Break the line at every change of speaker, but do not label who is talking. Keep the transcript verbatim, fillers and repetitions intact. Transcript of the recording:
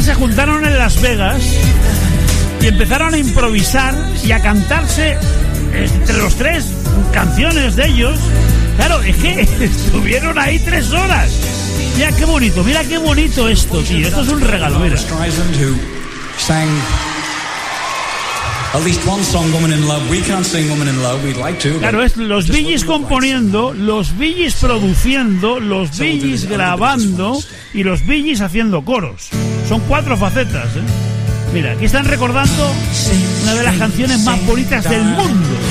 se juntaron en Las Vegas y empezaron a improvisar y a cantarse entre los tres canciones de ellos. Claro, es que estuvieron ahí tres horas. Mira qué bonito, mira qué bonito esto, tío. Esto es un regalo, mira.
At least one song, Woman in Love. We can't sing Woman in Love, we'd like to.
Claro, es los Bee Gees componiendo, los Bee Gees produciendo, los Bee Gees grabando y los Bee Gees haciendo coros. Son cuatro facetas, ¿eh? Mira, aquí están recordando una de las canciones más bonitas del mundo.